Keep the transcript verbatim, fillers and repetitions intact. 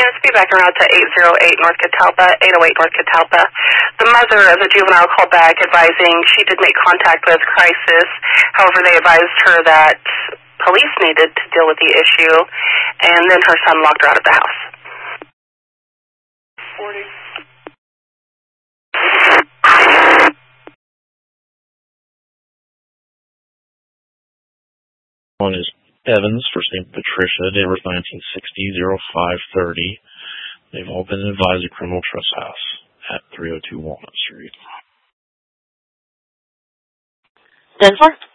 Yes, be back around to eight oh eight North Catalpa, eight oh eight North Catalpa. The mother of the juvenile called back advising she did make contact with Crisis. However, they advised her that police needed to deal with the issue, and then her son locked her out of the house. forty. One is Evans for Saint Patricia, date of birth nineteen sixty, oh five thirty. They've all been advised of criminal trespass at three oh two Walnut Street. ten four.